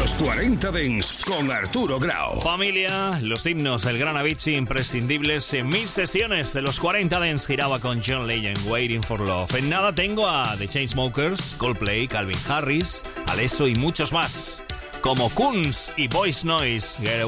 Los 40 Dents con Arturo Grau. Familia, los himnos del Gran Avicii imprescindibles en mis sesiones de los 40 Dents giraba con John Legend, Waiting for Love. En nada tengo a The Chainsmokers, Coldplay, Calvin Harris, Alesso y muchos más, como Kunz y Voice Noise.